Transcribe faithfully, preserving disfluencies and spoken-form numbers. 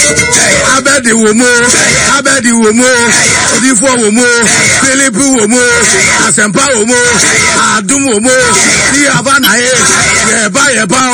Abedi womo, Abedi womo, Odifo womo, Philip womo, Asempa womo, Adum womo, Ti Havana e, Yeba Yeba.